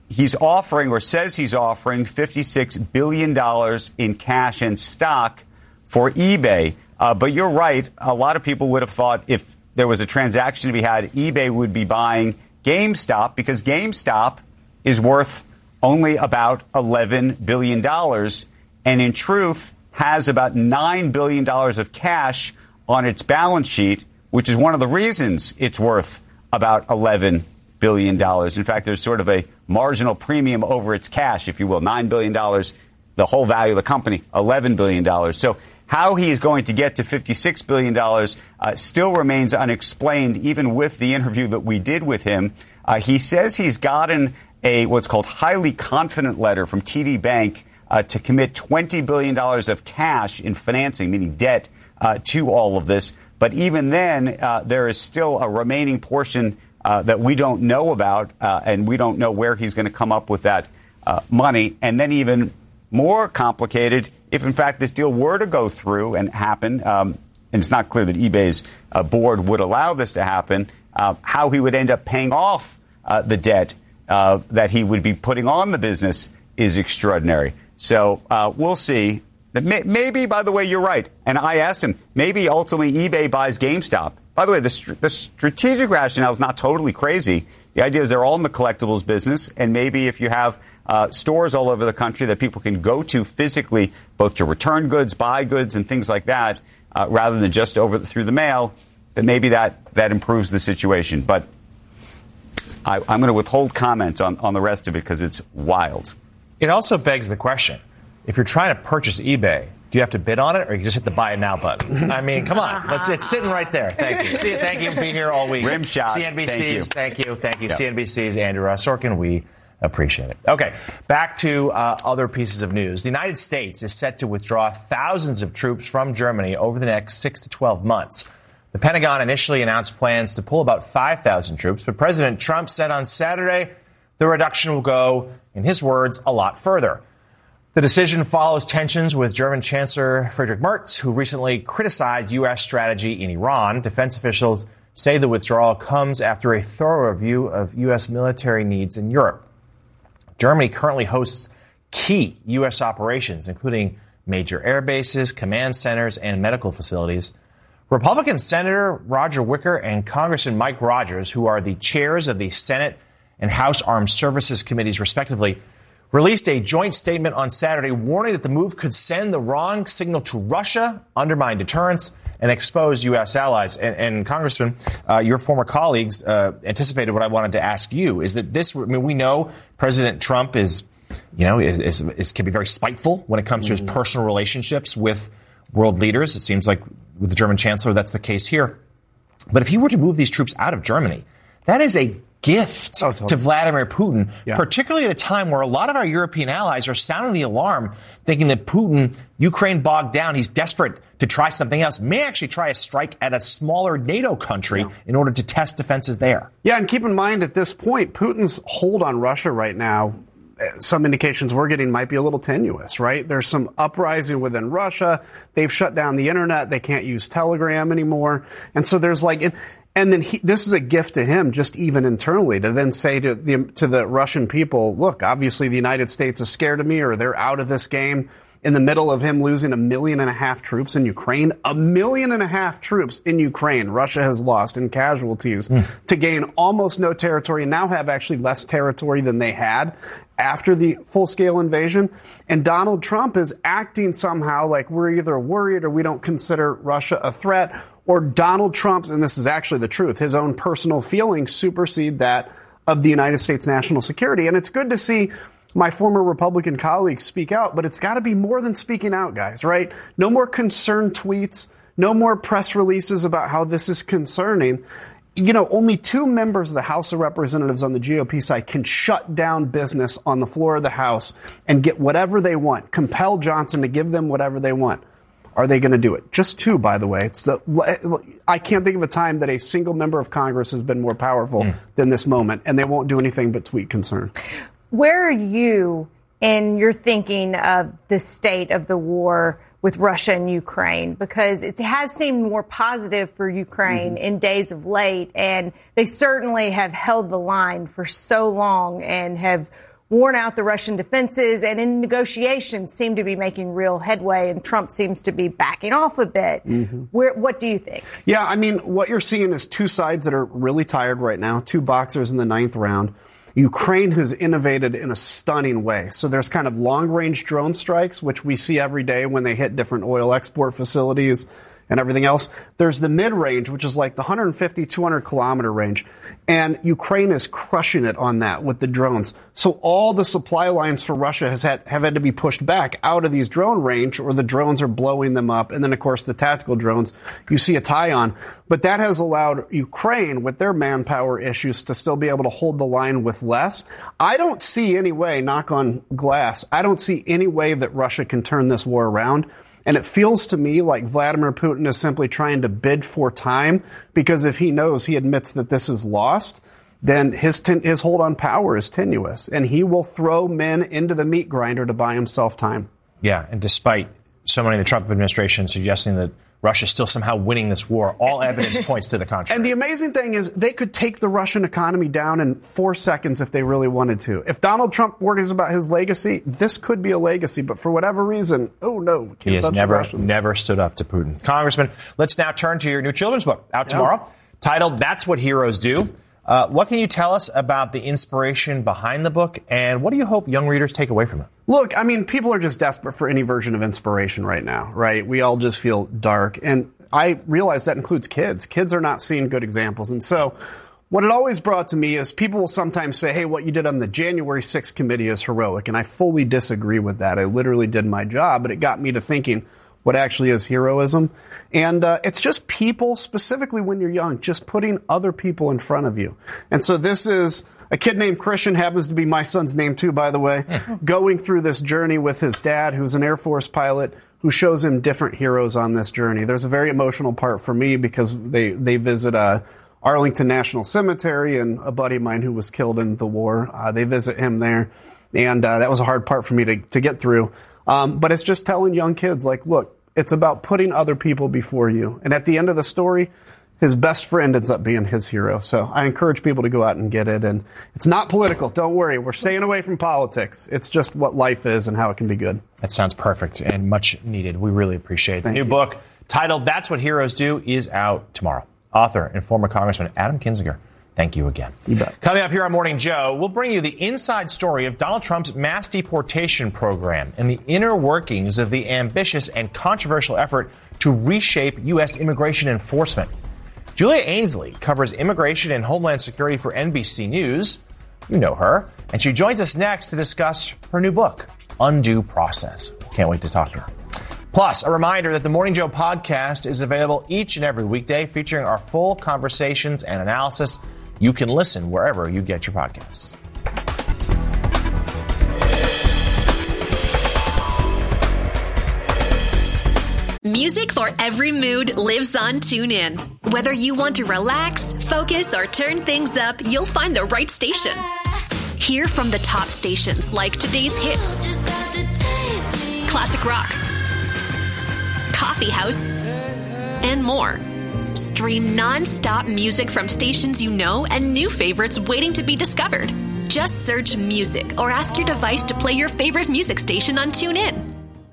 he's offering or says he's offering fifty-six billion dollars in cash and stock for eBay. Uh, but you're right. A lot of people would have thought if there was a transaction to be had, eBay would be buying GameStop because GameStop is worth only about eleven billion dollars and in truth has about nine billion dollars of cash on its balance sheet, which is one of the reasons it's worth about eleven billion dollars. In fact, there's sort of a marginal premium over its cash, if you will, nine billion dollars, the whole value of the company, eleven billion dollars. So how he is going to get to fifty-six billion dollars uh, still remains unexplained, even with the interview that we did with him. Uh, he says he's gotten a what's called highly confident letter from T D Bank uh, to commit twenty billion dollars of cash in financing, meaning debt, uh, to all of this. But even then, uh, there is still a remaining portion uh, that we don't know about, uh, and we don't know where he's going to come up with that uh, money. And then even more complicated, if in fact this deal were to go through and happen, um, and it's not clear that eBay's uh, board would allow this to happen, uh, how he would end up paying off uh, the debt uh, that he would be putting on the business is extraordinary. So uh, we'll see. Maybe, by the way, you're right. And I asked him, maybe ultimately eBay buys GameStop. By the way, the, st- the strategic rationale is not totally crazy. The idea is they're all in the collectibles business, and maybe if you have uh, stores all over the country that people can go to physically, both to return goods, buy goods, and things like that, uh, rather than just over the, through the mail, then maybe that, that improves the situation. But I, I'm going to withhold comment on, on the rest of it because it's wild. It also begs the question, if you're trying to purchase eBay, do you have to bid on it, or you just hit the buy it now button? I mean, come on. Let's, it's sitting right there. Thank you. See, thank you. Be here all week. Rim shot. C N B C's. Thank you. Thank you. Thank you. Yep. C N B C's Andrew Ross Sorkin. We appreciate it. Okay. Back to uh, other pieces of news. The United States is set to withdraw thousands of troops from Germany over the next six to twelve months. The Pentagon initially announced plans to pull about five thousand troops, but President Trump said on Saturday the reduction will go, in his words, a lot further. The decision follows tensions with German Chancellor Friedrich Merz, who recently criticized U S strategy in Iran. Defense officials say the withdrawal comes after a thorough review of U S military needs in Europe. Germany currently hosts key U S operations, including major air bases, command centers, and medical facilities. Republican Senator Roger Wicker and Congressman Mike Rogers, who are the chairs of the Senate and House Armed Services Committees, respectively, released a joint statement on Saturday warning that the move could send the wrong signal to Russia, undermine deterrence, and expose U S allies. And, and Congressman, uh, your former colleagues uh, anticipated what I wanted to ask you. Is that this, I mean, we know President Trump is, you know, is, is, is can be very spiteful when it comes to his personal relationships with world leaders. It seems like with the German Chancellor, that's the case here. But if he were to move these troops out of Germany, that is a gift oh, totally. to Vladimir Putin, yeah. particularly at a time where a lot of our European allies are sounding the alarm, thinking that Putin, Ukraine bogged down, he's desperate to try something else, may actually try a strike at a smaller NATO country yeah. in order to test defenses there. Yeah, and keep in mind at this point, Putin's hold on Russia right now, some indications we're getting might be a little tenuous, right? There's some uprising within Russia. They've shut down the internet. They can't use Telegram anymore. And so there's like... It, And then he, this is a gift to him, just even internally, to then say to the to the Russian people, look, obviously the United States is scared of me, or they're out of this game. In the middle of him losing a million and a half troops in Ukraine, a million and a half troops in Ukraine, Russia has lost in casualties mm. to gain almost no territory and now have actually less territory than they had after the full-scale invasion. And Donald Trump is acting somehow like we're either worried or we don't consider Russia a threat, or Donald Trump's, and this is actually the truth, his own personal feelings supersede that of the United States national security. And it's good to see my former Republican colleagues speak out, but it's got to be more than speaking out, guys, right? No more concerned tweets, no more press releases about how this is concerning. You know, only two members of the House of Representatives on the G O P side can shut down business on the floor of the House and get whatever they want, compel Johnson to give them whatever they want. Are they going to do it? Just two, by the way. It's the, I can't think of a time that a single member of Congress has been more powerful mm. than this moment, and they won't do anything but tweet concern. Where are you in your thinking of the state of the war with Russia and Ukraine? Because it has seemed more positive for Ukraine mm-hmm. in days of late, and they certainly have held the line for so long and have worn out the Russian defenses and in negotiations seem to be making real headway, and Trump seems to be backing off a bit. Mm-hmm. Where, what do you think? Yeah, I mean, what you're seeing is two sides that are really tired right now, two boxers in the ninth round. Ukraine has innovated in a stunning way. So there's kind of long-range drone strikes, which we see every day when they hit different oil export facilities and everything else. There's the mid-range, which is like the one fifty, two hundred kilometer range. And Ukraine is crushing it on that with the drones. So all the supply lines for Russia has had, have had to be pushed back out of these drone range, or the drones are blowing them up. And then, of course, the tactical drones you see a tie on. But that has allowed Ukraine, with their manpower issues, to still be able to hold the line with less. I don't see any way, knock on glass, I don't see any way that Russia can turn this war around. And it feels to me like Vladimir Putin is simply trying to bid for time, because if he knows, he admits that this is lost, then his ten- his hold on power is tenuous, and he will throw men into the meat grinder to buy himself time. Yeah, and despite so many in the Trump administration suggesting that Russia's still somehow winning this war, all evidence points to the contrary. And the amazing thing is they could take the Russian economy down in four seconds if they really wanted to. If Donald Trump worries about his legacy, this could be a legacy. But for whatever reason, oh no, can't he has touch never, the Russians. never stood up to Putin. Congressman, let's now turn to your new children's book, out tomorrow, yeah. titled That's What Heroes Do. Uh, what can you tell us about the inspiration behind the book, and what do you hope young readers take away from it? Look, I mean, people are just desperate for any version of inspiration right now, right? We all just feel dark. And I realize that includes kids. Kids are not seeing good examples. And so what it always brought to me is people will sometimes say, hey, what you did on the January sixth committee is heroic. And I fully disagree with that. I literally did my job, but it got me to thinking, what actually is heroism? And uh, it's just people, specifically when you're young, just putting other people in front of you. And so this is a kid named Christian, happens to be my son's name too, by the way, going through this journey with his dad, who's an Air Force pilot, who shows him different heroes on this journey. There's a very emotional part for me because they, they visit uh, Arlington National Cemetery, and a buddy of mine who was killed in the war, uh, they visit him there. And uh, that was a hard part for me to, to get through. Um, but it's just telling young kids, like, look, it's about putting other people before you. And at the end of the story, his best friend ends up being his hero. So I encourage people to go out and get it. And it's not political. Don't worry. We're staying away from politics. It's just what life is and how it can be good. That sounds perfect and much needed. We really appreciate it. The new you. book titled That's What Heroes Do is out tomorrow. Author and former Congressman Adam Kinzinger, thank you again. You bet. Coming up here on Morning Joe, we'll bring you the inside story of Donald Trump's mass deportation program and the inner workings of the ambitious and controversial effort to reshape U S immigration enforcement. Julia Ainsley covers immigration and homeland security for N B C News. You know her. And she joins us next to discuss her new book, Undue Process. Can't wait to talk to her. Plus, a reminder that the Morning Joe podcast is available each and every weekday, featuring our full conversations and analysis. You can listen wherever you get your podcasts. Music for every mood lives on TuneIn. Whether you want to relax, focus, or turn things up, you'll find the right station. Hear from the top stations like today's hits, classic rock, coffee house, and more. Stream non-stop music from stations you know and new favorites waiting to be discovered. Just search music or ask your device to play your favorite music station on TuneIn.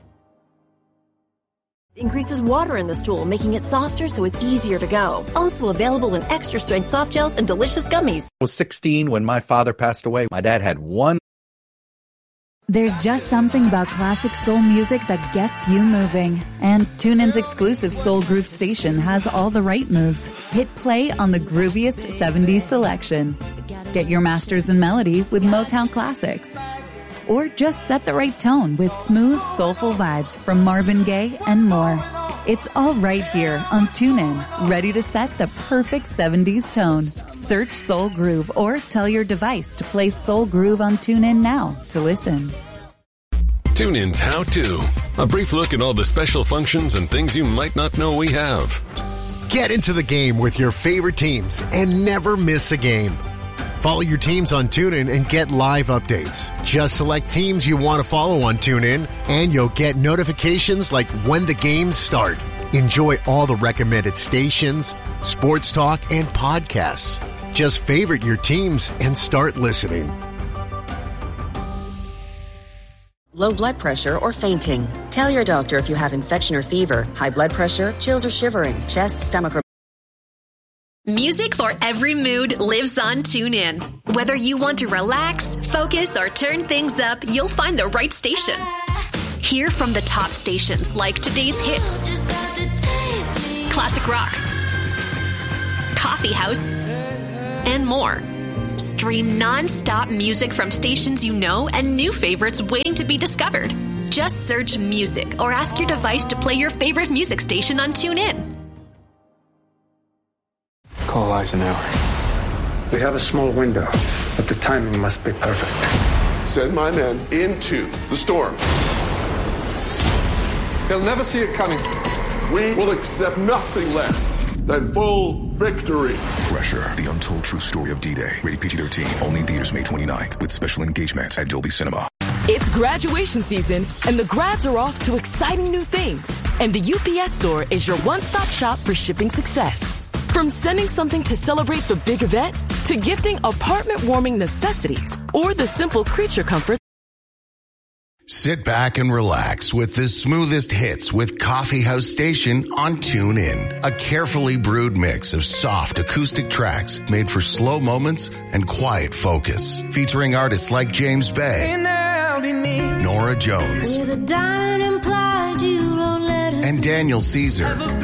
Increases water in the stool, making it softer so it's easier to go. Also available in extra strength soft gels and delicious gummies. I was sixteen when my father passed away. My dad had one. There's just something about classic soul music that gets you moving. And TuneIn's exclusive Soul Groove station has all the right moves. Hit play on the grooviest seventies selection. Get your masters in melody with Motown classics. Or just set the right tone with smooth, soulful vibes from Marvin Gaye and more. It's all right here on TuneIn, ready to set the perfect seventies tone. Search Soul Groove or tell your device to play Soul Groove on TuneIn now to listen. TuneIn's How To. A brief look at all the special functions and things you might not know we have. Get into the game with your favorite teams and never miss a game. Follow your teams on TuneIn and get live updates. Just select teams you want to follow on TuneIn, and you'll get notifications like when the games start. Enjoy all the recommended stations, sports talk, and podcasts. Just favorite your teams and start listening. low blood pressure, or fainting. Tell your doctor if you have infection or fever, high blood pressure, chills or shivering, chest, stomach, or Music for every mood lives on TuneIn. Whether you want to relax, focus, or turn things up, you'll find the right station. Hear from the top stations like today's hits, classic rock, coffee house, and more. Stream non-stop music from stations you know and new favorites waiting to be discovered. Just search music or ask your device to play your favorite music station on TuneIn. Call Eisenhower. We have a small window, but the timing must be perfect. Send my men into the storm. He'll never see it coming. We will accept nothing less than full victory. Fresher, the untold true story of D-Day. Rated P G thirteen, only in theaters May twenty-ninth, with special engagement at Dolby Cinema. It's graduation season, and the grads are off to exciting new things. And the U P S Store is your one-stop shop for shipping success. From sending something to celebrate the big event, to gifting apartment-warming necessities, or the simple creature comfort. Sit back and relax with the smoothest hits with Coffee House Station on TuneIn. A carefully brewed mix of soft acoustic tracks made for slow moments and quiet focus. Featuring artists like James Bay, Nora Jones, and Daniel Caesar.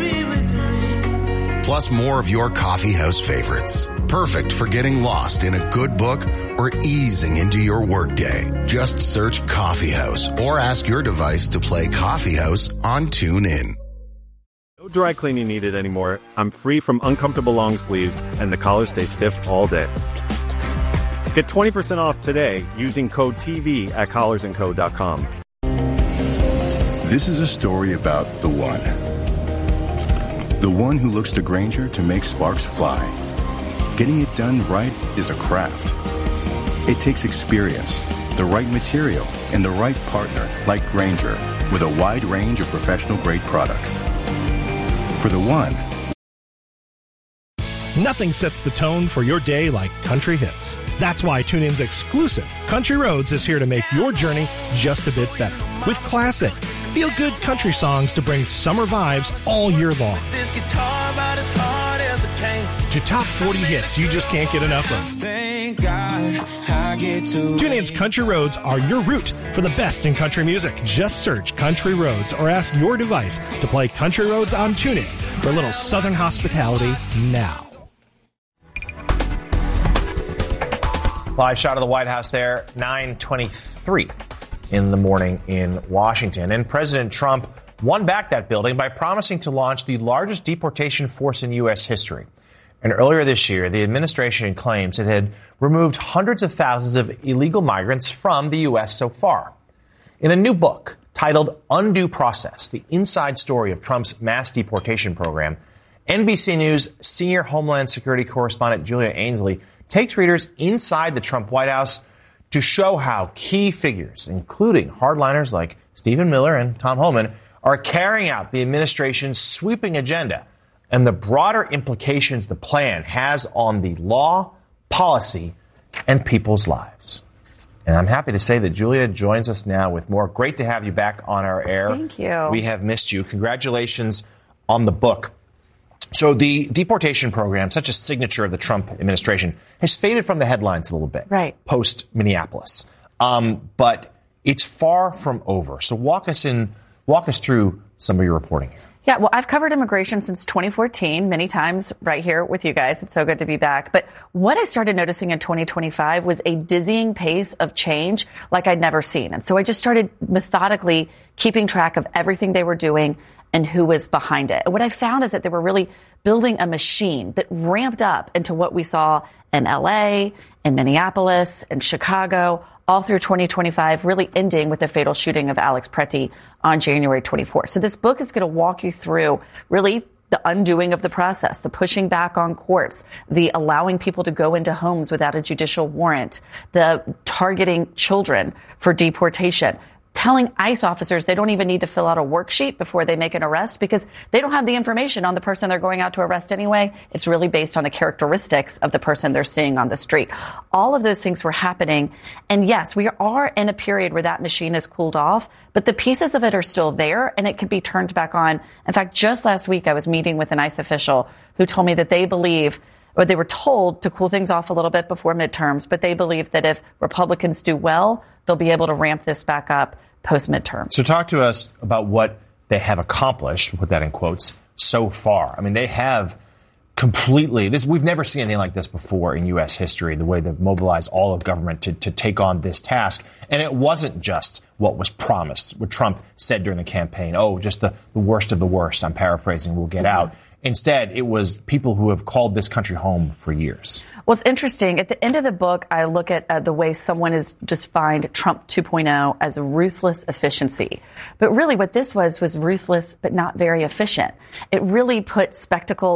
Plus more of your coffee house favorites. Perfect for getting lost in a good book or easing into your workday. Just search Coffee House or ask your device to play Coffee House on TuneIn. No dry cleaning needed anymore. I'm free from uncomfortable long sleeves and the collars stay stiff all day. Get twenty percent off today using code T V at collars and co dot com. This is a story about the one. The one who looks to Grainger to make sparks fly. Getting it done right is a craft. It takes experience, the right material, and the right partner like Grainger with a wide range of professional-grade products. For the one, nothing sets the tone for your day like country hits. That's why TuneIn's exclusive Country Roads is here to make your journey just a bit better. With classic, feel-good country songs to bring summer vibes all year long. This guitar about as hard as it came. To top forty hits you just can't get enough of. Thank God I get to TuneIn's Country Roads are your route for the best in country music. Just search Country Roads or ask your device to play Country Roads on TuneIn for a little Southern hospitality now. Live shot of the White House there, nine twenty-three in the morning in Washington. And President Trump won back that building by promising to launch the largest deportation force in U S history. And earlier this year, the administration claims it had removed hundreds of thousands of illegal migrants from the U S so far. In a new book titled Undue Process, the inside story of Trump's mass deportation program, N B C News senior Homeland Security correspondent Julia Ainsley takes readers inside the Trump White House to show how key figures, including hardliners like Stephen Miller and Tom Homan, are carrying out the administration's sweeping agenda and the broader implications the plan has on the law, policy, and people's lives. And I'm happy to say that Julia joins us now with more. Great to have you back on our air. Thank you. We have missed you. Congratulations on the book. So the deportation program, such a signature of the Trump administration, has faded from the headlines a little bit. Right. Post Minneapolis. Um, but it's far from over. So walk us in, walk us through some of your reporting here. Yeah, well, I've covered immigration since twenty fourteen, many times right here with you guys. It's so good to be back. But what I started noticing in twenty twenty-five was a dizzying pace of change like I'd never seen. And so I just started methodically keeping track of everything they were doing and who was behind it. And what I found is that they were really building a machine that ramped up into what we saw in L A, in Minneapolis, in Chicago, all through twenty twenty-five, really ending with the fatal shooting of Alex Pretty on January twenty-fourth. So this book is going to walk you through really the undoing of the process, the pushing back on courts, the allowing people to go into homes without a judicial warrant, the targeting children for deportation, telling ICE officers they don't even need to fill out a worksheet before they make an arrest because they don't have the information on the person they're going out to arrest anyway. It's really based on the characteristics of the person they're seeing on the street. All of those things were happening. And yes, we are in a period where that machine has cooled off, but the pieces of it are still there and it can be turned back on. In fact, just last week, I was meeting with an ICE official who told me that they believe, or they were told to cool things off a little bit before midterms, but they believe that if Republicans do well, they'll be able to ramp this back up post midterm. So talk to us about what they have accomplished, put that in quotes, so far. I mean, they have completely, this we've never seen anything like this before in U S history, the way they've mobilized all of government to, to take on this task. And it wasn't just what was promised, what Trump said during the campaign, oh, just the, the worst of the worst, I'm paraphrasing, we'll get out. Instead, it was people who have called this country home for years. Well, it's interesting. At the end of the book, I look at uh, the way someone has defined Trump two point oh as a ruthless efficiency. But really what this was was ruthless but not very efficient. It really put spectacle